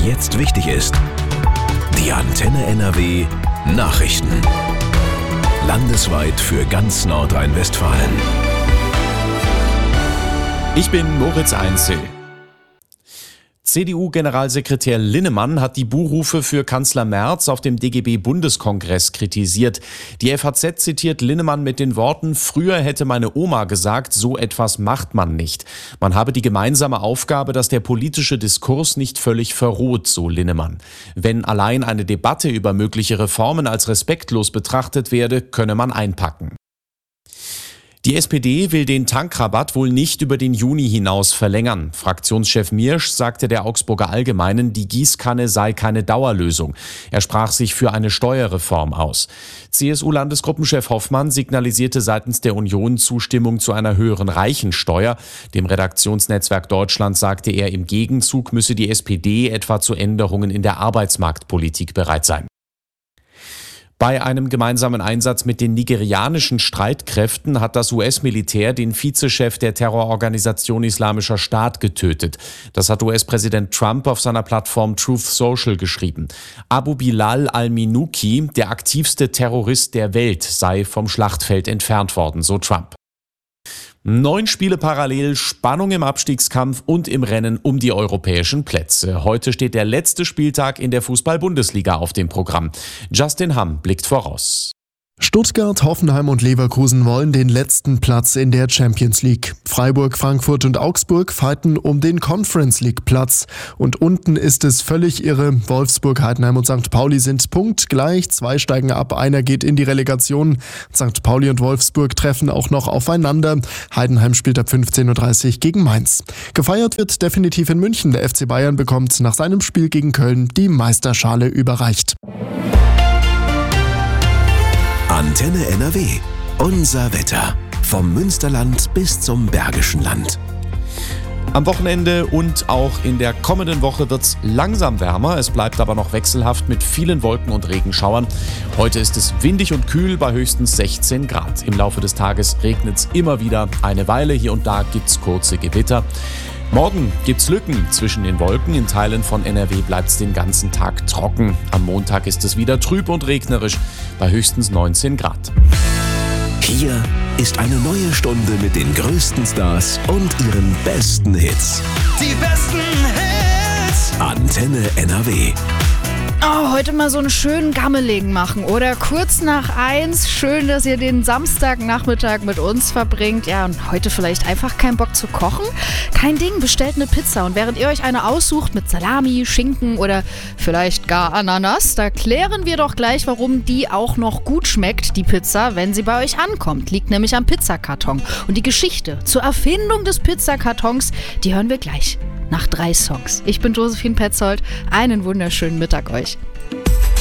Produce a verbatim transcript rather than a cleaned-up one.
jetzt wichtig ist. Die Antenne N R W Nachrichten. Landesweit für ganz Nordrhein-Westfalen. Ich bin Moritz Einzel. C D U-Generalsekretär Linnemann hat die Buhrufe für Kanzler Merz auf dem D G B-Bundeskongress kritisiert. Die F A Z zitiert Linnemann mit den Worten: Früher hätte meine Oma gesagt, so etwas macht man nicht. Man habe die gemeinsame Aufgabe, dass der politische Diskurs nicht völlig verroht, so Linnemann. Wenn allein eine Debatte über mögliche Reformen als respektlos betrachtet werde, könne man einpacken. Die S P D will den Tankrabatt wohl nicht über den Juni hinaus verlängern. Fraktionschef Miersch sagte der Augsburger Allgemeinen, die Gießkanne sei keine Dauerlösung. Er sprach sich für eine Steuerreform aus. C S U-Landesgruppenchef Hoffmann signalisierte seitens der Union Zustimmung zu einer höheren Reichensteuer. Dem Redaktionsnetzwerk Deutschland sagte er, im Gegenzug müsse die S P D etwa zu Änderungen in der Arbeitsmarktpolitik bereit sein. Bei einem gemeinsamen Einsatz mit den nigerianischen Streitkräften hat das U S-Militär den Vizechef der Terrororganisation Islamischer Staat getötet. Das hat U S-Präsident Trump auf seiner Plattform Truth Social geschrieben. Abu Bilal al-Minuki, der aktivste Terrorist der Welt, sei vom Schlachtfeld entfernt worden, so Trump. Neun Spiele parallel, Spannung im Abstiegskampf und im Rennen um die europäischen Plätze. Heute steht der letzte Spieltag in der Fußball-Bundesliga auf dem Programm. Justin Hamm blickt voraus. Stuttgart, Hoffenheim und Leverkusen wollen den letzten Platz in der Champions League. Freiburg, Frankfurt und Augsburg fighten um den Conference League Platz. Und unten ist es völlig irre. Wolfsburg, Heidenheim und Sankt Pauli sind punktgleich. Zwei steigen ab, einer geht in die Relegation. Sankt Pauli und Wolfsburg treffen auch noch aufeinander. Heidenheim spielt ab fünfzehn Uhr dreißig gegen Mainz. Gefeiert wird definitiv in München. Der F C Bayern bekommt nach seinem Spiel gegen Köln die Meisterschale überreicht. Antenne N R W. Unser Wetter. Vom Münsterland bis zum Bergischen Land. Am Wochenende und auch in der kommenden Woche wird es langsam wärmer. Es bleibt aber noch wechselhaft mit vielen Wolken und Regenschauern. Heute ist es windig und kühl bei höchstens sechzehn Grad. Im Laufe des Tages regnet es immer wieder eine Weile. Hier und da gibt es kurze Gewitter. Morgen gibt's Lücken zwischen den Wolken. In Teilen von N R W bleibt's den ganzen Tag trocken. Am Montag ist es wieder trüb und regnerisch bei höchstens neunzehn Grad. Hier ist eine neue Stunde mit den größten Stars und ihren besten Hits. Die besten Hits. Antenne N R W. Oh, heute mal so einen schönen Gammeligen machen, oder? Kurz nach eins. Schön, dass ihr den Samstagnachmittag mit uns verbringt. Ja, und heute vielleicht einfach keinen Bock zu kochen? Kein Ding, bestellt eine Pizza. Und während ihr euch eine aussucht mit Salami, Schinken oder vielleicht gar Ananas, da klären wir doch gleich, warum die auch noch gut schmeckt, die Pizza, wenn sie bei euch ankommt. Liegt nämlich am Pizzakarton. Und die Geschichte zur Erfindung des Pizzakartons, die hören wir gleich. Nach drei Songs. Ich bin Josephine Petzold. Einen wunderschönen Mittag euch.